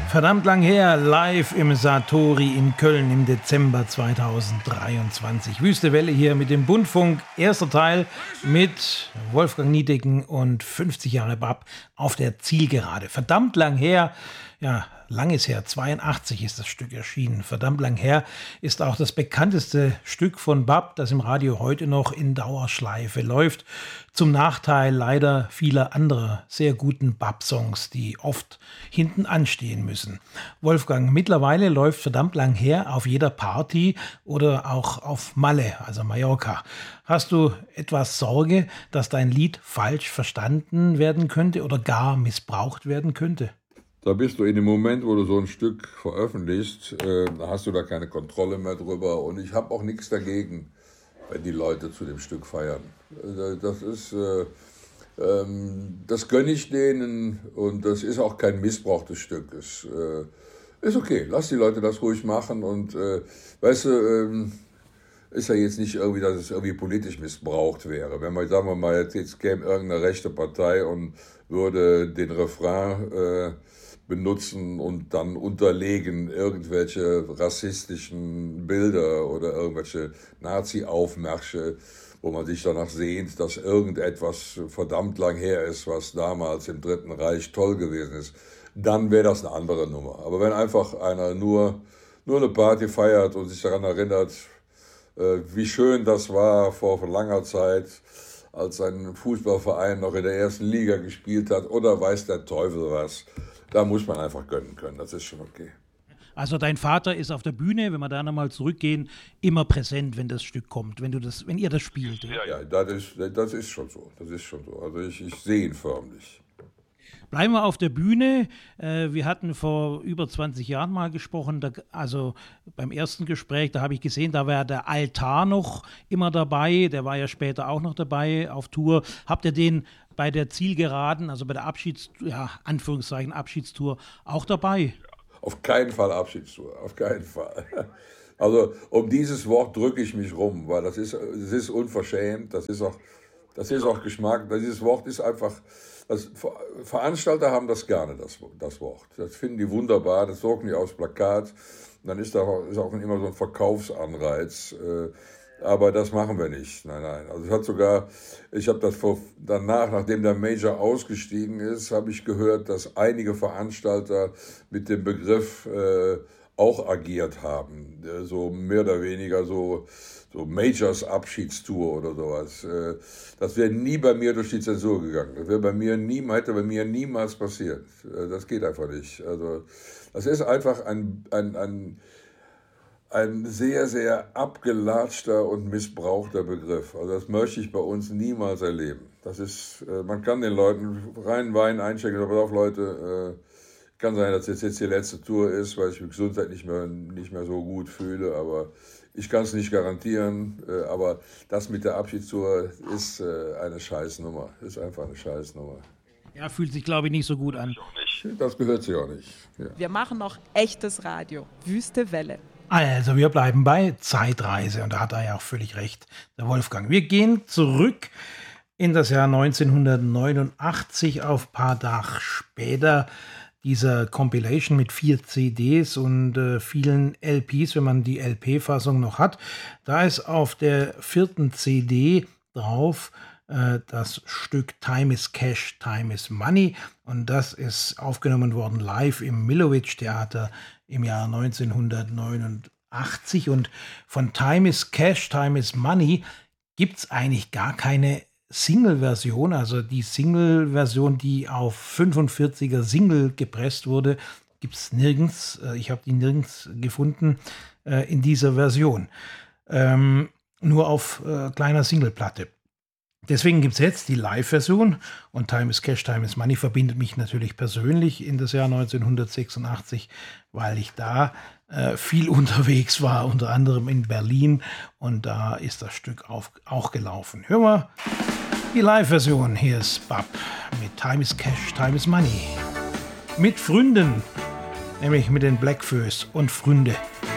Verdammt lang her, live im Satori in Köln im Dezember 2023. Wüste Welle hier mit dem Bundfunk. Erster Teil mit Wolfgang Niedecken und 50 Jahre Bab auf der Zielgerade. Verdammt lang her, ja, lang ist her, 82 ist das Stück erschienen. Verdammt lang her ist auch das bekannteste Stück von Bab, das im Radio heute noch in Dauerschleife läuft. Zum Nachteil leider vieler anderer sehr guten Bab-Songs, die oft hinten anstehen müssen. Wolfgang, mittlerweile läuft verdammt lang her auf jeder Party oder auch auf Malle, also Mallorca. Hast du etwas Sorge, dass dein Lied falsch verstanden werden könnte oder gar missbraucht werden könnte? Da bist du in dem Moment, wo du so ein Stück veröffentlichst, da hast du da keine Kontrolle mehr drüber. Und ich habe auch nichts dagegen, wenn die Leute zu dem Stück feiern. Das gönne ich denen und das ist auch kein missbrauchtes Stück. Es ist okay, lass die Leute das ruhig machen. Und weißt du, ist ja jetzt nicht irgendwie, dass es irgendwie politisch missbraucht wäre. Wenn man, sagen wir mal, jetzt käme irgendeine rechte Partei und würde den Refrain benutzen und dann unterlegen irgendwelche rassistischen Bilder oder irgendwelche Nazi-Aufmärsche, wo man sich danach sehnt, dass irgendetwas verdammt lang her ist, was damals im Dritten Reich toll gewesen ist, dann wäre das eine andere Nummer. Aber wenn einfach einer nur eine Party feiert und sich daran erinnert, wie schön das war vor langer Zeit, als ein Fußballverein noch in der ersten Liga gespielt hat oder weiß der Teufel was, da muss man einfach gönnen können, das ist schon okay. Also dein Vater ist auf der Bühne, wenn wir da nochmal zurückgehen, immer präsent, wenn das Stück kommt, wenn ihr das spielt. Ja, das ist schon so. Also ich sehe ihn förmlich. Bleiben wir auf der Bühne. Wir hatten vor über 20 Jahren mal gesprochen, also beim ersten Gespräch, da habe ich gesehen, da war der Altar noch immer dabei, der war ja später auch noch dabei auf Tour. Habt ihr den bei der Zielgeraden, also bei der Abschiedstour auch dabei? Auf keinen Fall Abschiedstour, auf keinen Fall. Also um dieses Wort drücke ich mich rum, weil das ist unverschämt, das ist auch Geschmack, dieses Wort ist einfach, Veranstalter haben das gerne, das Wort. Das finden die wunderbar, das drucken die aufs Plakat, dann ist auch immer so ein Verkaufsanreiz, aber das machen wir nicht, nein. Also ich habe das danach, nachdem der Major ausgestiegen ist, habe ich gehört, dass einige Veranstalter mit dem Begriff auch agiert haben, so mehr oder weniger so Majors Abschiedstour oder sowas. Das wäre nie bei mir durch die Zensur gegangen. Das hätte bei mir niemals passiert. Das geht einfach nicht. Also das ist einfach ein sehr, sehr abgelatschter und missbrauchter Begriff. Also das möchte ich bei uns niemals erleben. Das ist, man kann den Leuten reinen Wein einschenken, aber auf Leute, kann sein, dass jetzt die letzte Tour ist, weil ich mich Gesundheit nicht mehr so gut fühle, aber ich kann es nicht garantieren. Aber das mit der Abschiedstour ist eine Scheißnummer. Ist einfach eine Scheißnummer. Ja, fühlt sich, glaube ich, nicht so gut an. Das gehört sich auch nicht. Ja. Wir machen noch echtes Radio. Wüste Welle. Also wir bleiben bei Zeitreise und da hat er ja auch völlig recht, der Wolfgang. Wir gehen zurück in das Jahr 1989 auf ein paar Tage später. Dieser Compilation mit 4 CDs und vielen LPs, wenn man die LP-Fassung noch hat. Da ist auf der 4. CD drauf das Stück Time is Cash, Time is Money. Und das ist aufgenommen worden live im Millowitsch-Theater im Jahr 1989. Und von Time is Cash, Time is Money gibt es eigentlich gar keine Single-Version, also die Single-Version, die auf 45er Single gepresst wurde, gibt es nirgends. Ich habe die nirgends gefunden in dieser Version. Nur auf kleiner Singleplatte. Deswegen gibt es jetzt die Live-Version und Time is Cash, Time is Money verbindet mich natürlich persönlich in das Jahr 1986, weil ich da viel unterwegs war, unter anderem in Berlin und da ist das Stück auch gelaufen. Hören wir die Live-Version. Hier ist Bab mit Time is Cash, Time is Money. Mit Fründen, nämlich mit den Blackfoes und Fründe.